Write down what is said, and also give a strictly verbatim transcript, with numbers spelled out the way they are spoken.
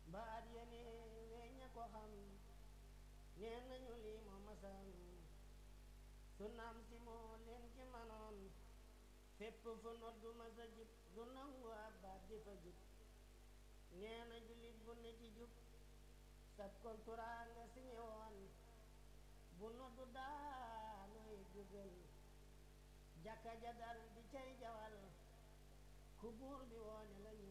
baat yene weñña ko xam nee nañu lii moo masam su naam si moo leen ci manoon fépp fu noddu masa jib du nangu ab baat di fa jib nee na jullit bu ne ci jub sa konturaa nga siñe woon bu noddu daanoy dugal jàkka ja dal di cay jawal ku buur bi woone la ñu